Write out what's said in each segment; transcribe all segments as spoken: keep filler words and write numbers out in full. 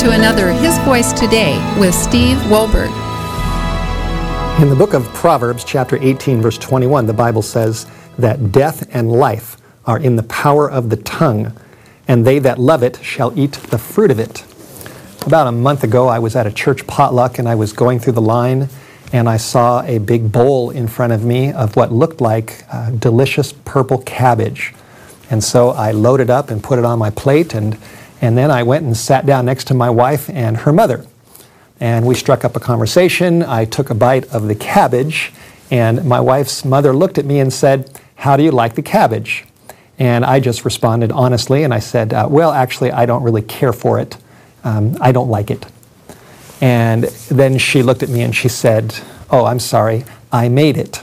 to another His Voice Today with Steve Wohlberg. In the book of Proverbs, chapter eighteen, verse twenty-one, the Bible says that death and life are in the power of the tongue, and they that love it shall eat the fruit of it. About a month ago, I was at a church potluck, and I was going through the line, and I saw a big bowl in front of me of what looked like uh, delicious purple cabbage. And so I loaded up and put it on my plate, and, and then I went and sat down next to my wife and her mother. And we struck up a conversation. I took a bite of the cabbage, and my wife's mother looked at me and said, "How do you like the cabbage?" And I just responded honestly, and I said, uh, well, actually, I don't really care for it. Um, I don't like it. And then she looked at me and she said, "Oh, I'm sorry, I made it."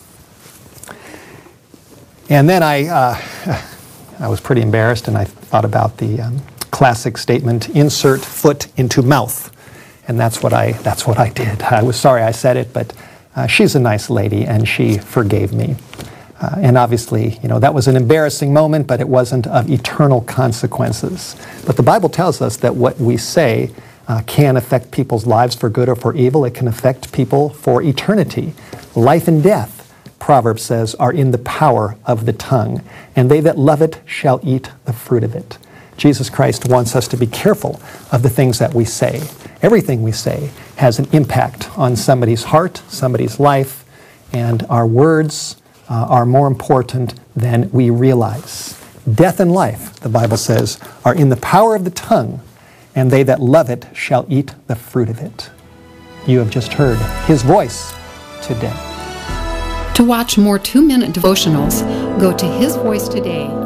And then I, uh, I was pretty embarrassed, and I thought about the um, classic statement, insert foot into mouth. And that's what I, that's what I did. I was sorry I said it, but uh, she's a nice lady, and she forgave me. Uh, and obviously, you know, that was an embarrassing moment, but it wasn't of eternal consequences. But the Bible tells us that what we say uh, can affect people's lives for good or for evil. It can affect people for eternity. Life and death, Proverbs says, are in the power of the tongue, and they that love it shall eat the fruit of it. Jesus Christ wants us to be careful of the things that we say. Everything we say has an impact on somebody's heart, somebody's life, and our words uh, are more important than we realize. Death and life, the Bible says, are in the power of the tongue, and they that love it shall eat the fruit of it. You have just heard His Voice Today. To watch more two-minute devotionals, go to his voice today